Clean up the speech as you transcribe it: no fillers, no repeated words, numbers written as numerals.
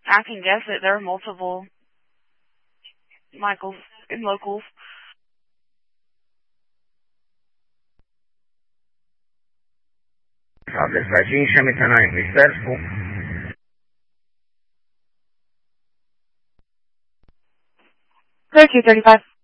I can guess it. There are multiple Michaels in locals. Desvadinha, Mitanai, Ministerstwo. Clear 235.